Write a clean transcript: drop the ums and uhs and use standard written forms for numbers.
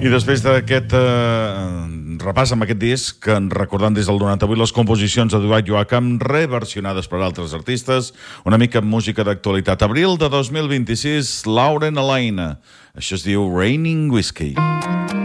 I després d'aquest repàs amb aquest disc, recordant des del 98 les composicions de Dwight Yoakam reversionades per altres artistes, una mica amb música d'actualitat. Abril de 2026, Lauren Alaina. Això es diu Raining Whiskey.